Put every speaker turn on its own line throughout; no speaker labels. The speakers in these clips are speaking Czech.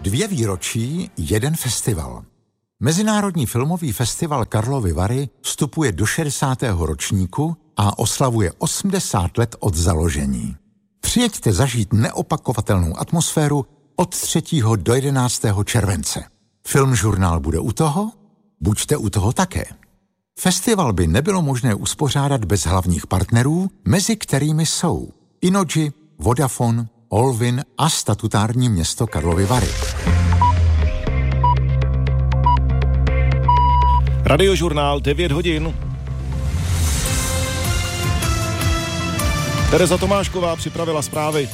2 výročí, 1 festival. Mezinárodní filmový festival Karlovy Vary vstupuje do 60. ročníku a oslavuje 80 let od založení. Přijeďte zažít neopakovatelnou atmosféru od 3. do 11. července. Filmžurnál bude u toho? Buďte u toho také. Festival by nebylo možné uspořádat bez hlavních partnerů, mezi kterými jsou Innogy, Vodafone, Olvin a statutární město Karlovy Vary.
Radiožurnál 9 hodin. Tereza Tomášková připravila zprávy.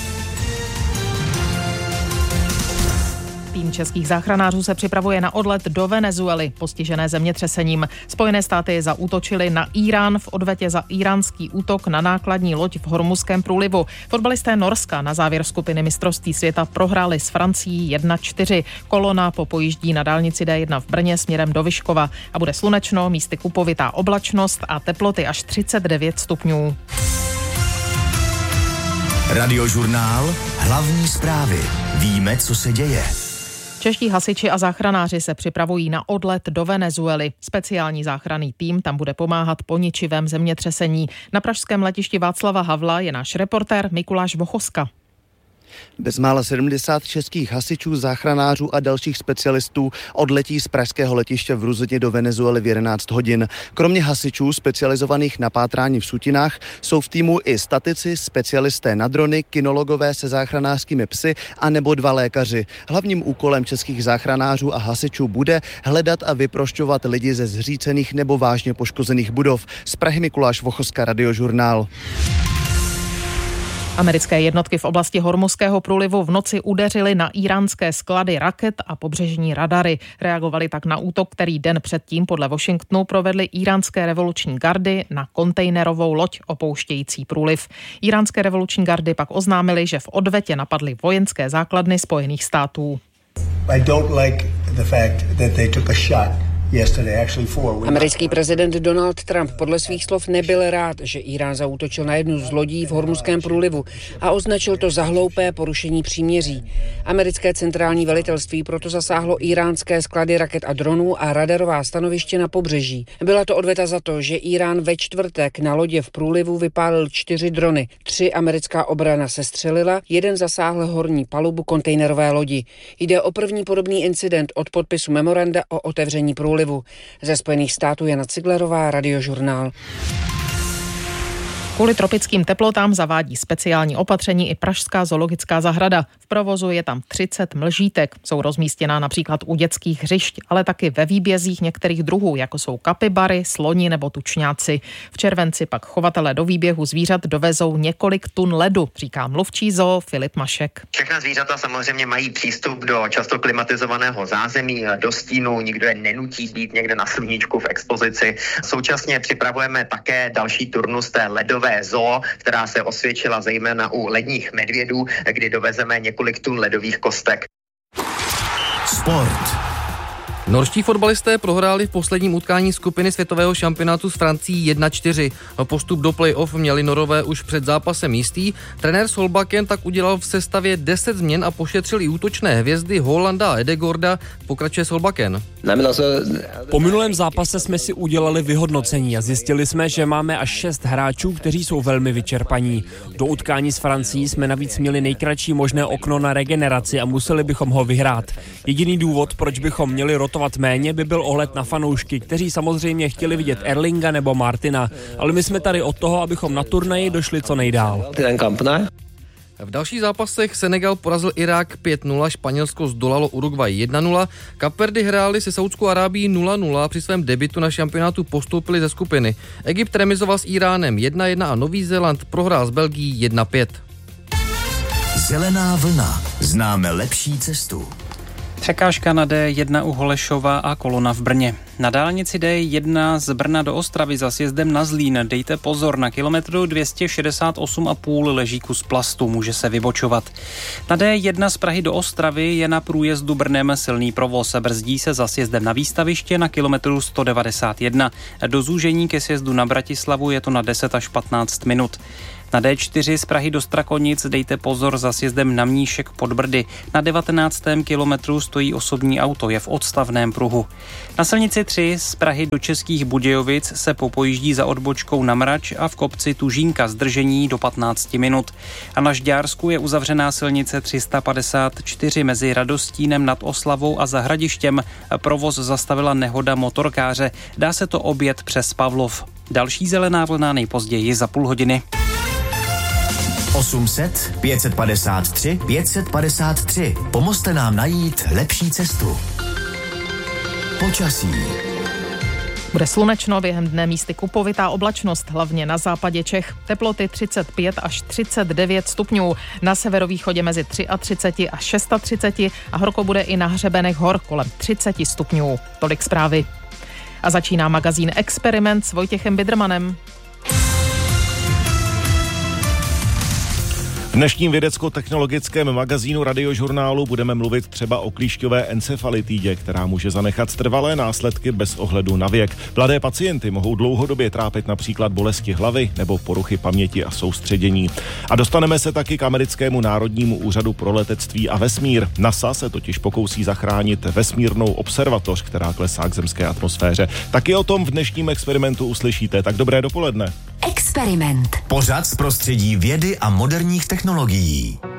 Tým českých záchranářů se připravuje na odlet do Venezuely, postižené zemětřesením. Spojené státy zaútočily na Írán v odvetě za íránský útok na nákladní loď v Hormuzském průlivu. Fotbalisté Norska na závěr skupiny mistrovství světa prohráli s Francií 1-4. Kolona popojíždí na dálnici D1 v Brně směrem do Vyškova a bude slunečno, místy kupovitá oblačnost a teploty až 39 stupňů.
Radiožurnál, hlavní zprávy. Víme, co se děje.
Čeští hasiči a záchranáři se připravují na odlet do Venezuely. Speciální záchranný tým tam bude pomáhat po ničivém zemětřesení. Na pražském letišti Václava Havla je náš reportér Mikuláš Vochoska.
Bezmála 70 českých hasičů, záchranářů a dalších specialistů odletí z pražského letiště v Ruzyně do Venezuely v 11 hodin. Kromě hasičů specializovaných na pátrání v sutinách jsou v týmu i statici, specialisté na drony, kinologové se záchranářskými psy a nebo 2 lékaři. Hlavním úkolem českých záchranářů a hasičů bude hledat a vyprošťovat lidi ze zřícených nebo vážně poškozených budov. Z Prahy Mikuláš Vochoska, Radiožurnál.
Americké jednotky v oblasti Hormuzského průlivu v noci udeřily na íránské sklady raket a pobřežní radary. Reagovali tak na útok, který den předtím podle Washingtonu provedly íránské revoluční gardy na kontejnerovou loď opouštějící průliv. Íránské revoluční gardy pak oznámily, že v odvetě napadly vojenské základny Spojených států.
I don't like the fact that they took a shot.
Americký prezident Donald Trump podle svých slov nebyl rád, že Írán zaútočil na jednu z lodí v Hormuzském průlivu a označil to za hloupé porušení příměří. Americké centrální velitelství proto zasáhlo íránské sklady raket a dronů a radarová stanoviště na pobřeží. Byla to odveta za to, že Írán ve čtvrtek na lodě v průlivu vypálil 4 drony. 3 americká obrana sestřelila, 1 zasáhl horní palubu kontejnerové lodi. Jde o první podobný incident od podpisu memoranda o otevření průlivu. Ze Spojených států Jana Ciglerová, Radiožurnál.
Kvůli tropickým teplotám zavádí speciální opatření i pražská zoologická zahrada. V provozu je tam 30 mlžítek. Jsou rozmístěná například u dětských hřišť, ale taky ve výbězích některých druhů, jako jsou kapibary, sloni nebo tučňáci. V červenci pak chovatelé do výběhu zvířat dovezou několik tun ledu, říká mluvčí zoo Filip Mašek.
Všechna zvířata samozřejmě mají přístup do často klimatizovaného zázemí, do stínu, nikdo je nenutí být někde na sluníčku v expozici. Současně připravujeme také další turnus té ledové zoo, která se osvědčila zejména u ledních medvědů, kdy dovezeme několik tun ledových kostek.
Sport.
Norští fotbalisté prohráli v posledním utkání skupiny světového šampionátu s Francií 1-4. Postup do play-off měli Norové už před zápasem jistý. Trenér Solbakken tak udělal v sestavě 10 změn a pošetřil i útočné hvězdy Holanda a Edegorda, pokračuje Solbakken.
Po minulém zápase jsme si udělali vyhodnocení a zjistili jsme, že máme až 6 hráčů, kteří jsou velmi vyčerpaní. Do utkání s Francií jsme navíc měli nejkratší možné okno na regeneraci a museli bychom ho vyhrát. Jediný důvod, proč bychom měli rotovat méně, by byl ohled na fanoušky, kteří samozřejmě chtěli vidět Erlinga nebo Martina, ale my jsme tady od toho, abychom na turnaji došli co nejdál.
V dalších zápasech Senegal porazil Irák 5-0, Španělsko zdolalo Uruguay 1-0, Kapverdy hráli se Saudskou Arábií 0-0 a při svém debutu na šampionátu postoupili ze skupiny. Egypt remizoval s Iránem 1-1 a Nový Zéland prohrál s Belgií 1-5.
Zelená vlna. Známe lepší cestu.
Překážka na D1 u Holešova a kolona v Brně. Na dálnici D1 z Brna do Ostravy za sjezdem na Zlín dejte pozor, na kilometru 268,5 leží kus plastu, může se vybočovat. Na D1 z Prahy do Ostravy je na průjezdu Brnem silný provoz, brzdí se za sjezdem na Výstaviště na kilometru 191. Do zúžení ke sjezdu na Bratislavu je to na 10 až 15 minut. Na D4 z Prahy do Strakonic dejte pozor za sjezdem na Mníšek pod Brdy. Na 19. kilometru stojí osobní auto, je v odstavném pruhu. Na silnici 3 z Prahy do Českých Budějovic se popojíždí za odbočkou na Mrač a v kopci Tužínka zdržení do 15 minut. A na Žďársku je uzavřená silnice 354 mezi Radostínem nad Oslavou a Zahradištěm. Provoz zastavila nehoda motorkáře. Dá se to objet přes Pavlov. Další zelená vlna nejpozději za půl hodiny.
800 553 553. Pomozte nám najít lepší cestu. Počasí.
Bude slunečno, během dne místy kupovitá oblačnost, hlavně na západě Čech. Teploty 35 až 39 stupňů, na severovýchodě mezi 33 a 36 a horko bude i na hřebenech hor kolem 30 stupňů. Tolik zprávy. A začíná magazín Experiment s Vojtěchem Bidrmanem.
V dnešním vědecko-technologickém magazínu Radiožurnálu budeme mluvit třeba o klíšťové encefalitidě, která může zanechat trvalé následky bez ohledu na věk. Mladé pacienty mohou dlouhodobě trápit například bolesti hlavy nebo poruchy paměti a soustředění. A dostaneme se taky k americkému Národnímu úřadu pro letectví a vesmír. NASA se totiž pokousí zachránit vesmírnou observatoř, která klesá k zemské atmosféře. Taky o tom v dnešním experimentu uslyšíte. Tak dobré dopoledne.
Experiment. Pořad z prostředí vědy a moderních technologií.